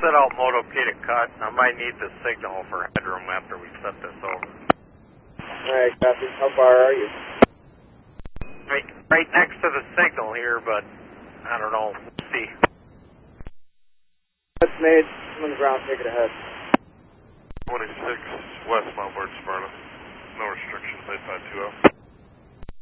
set out Moto P to cut. I might need the signal for headroom after we set this over. Alright, copy. How far are you? Right next to the signal here, but I don't know. We'll see. That's made. I'm on the ground. Take it ahead. 26 west Mount Bird, Sparta. No restrictions, 852.